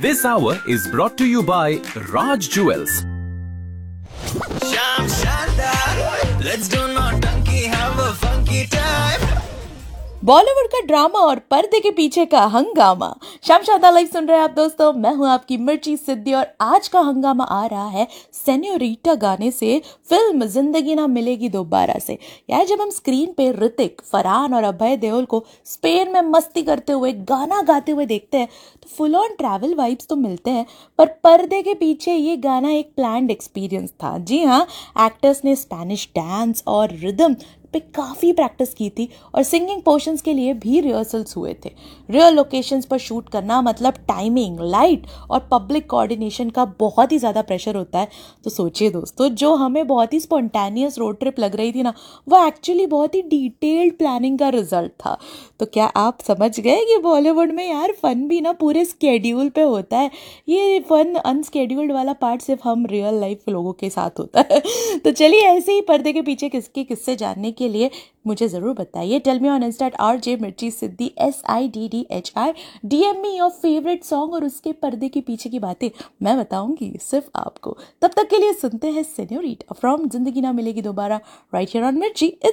This hour is brought to you by Raj Jewels. Sham Shanda, let's do naughty, have a funky time. Bollywood का drama और पर्दे के पीछे का हंगामा। शामशादा लाइव सुन रहे हैं आप दोस्तों, मैं हूं आपकी मिर्ची सिद्धि और आज का हंगामा आ रहा है सेन्योरिटा गाने से, फिल्म जिंदगी ना मिलेगी दोबारा से। यार जब हम स्क्रीन पे ऋतिक, फरहान और अभय देओल को स्पेन में मस्ती करते हुए गाना गाते हुए देखते हैं तो फुल ऑन ट्रैवल वाइब्स तो मिलते हैं, पर पर्दे के पीछे ये गाना एक प्लान्ड एक्सपीरियंस था। जी हाँ, एक्टर्स ने स्पेनिश डांस और रिदम पे काफ़ी प्रैक्टिस की थी और सिंगिंग पोर्शंस के लिए भी रिहर्सल्स हुए थे। रियल लोकेशंस पर शूट करना मतलब टाइमिंग, लाइट और पब्लिक कोऑर्डिनेशन का बहुत ही ज़्यादा प्रेशर होता है। तो सोचिए दोस्तों, जो हमें बहुत ही स्पॉन्टेनियस रोड ट्रिप लग रही थी ना, वो एक्चुअली बहुत ही डिटेल्ड प्लानिंग का रिजल्ट था। तो क्या आप समझ गए कि बॉलीवुड में यार फन भी ना पूरे स्केड्यूल पे होता है। ये फन अनस्केड्यूल्ड वाला पार्ट सिर्फ हम रियल लाइफ लोगों के साथ होता है। तो चलिए ऐसे ही पर्दे के पीछे किसके किस्से जानने के लिए मुझे जरूर बताइए। Tell me on Insta RJ मिर्ची सिद्धि SIDDHI। DM me your favourite song और उसके पर्दे के पीछे की बातें मैं बताऊंगी सिर्फ आपको। तब तक के लिए सुनते हैं सेन्योरिटा फ्रॉम जिंदगी ना मिलेगी दोबारा, राइट हियर ऑन मिर्ची।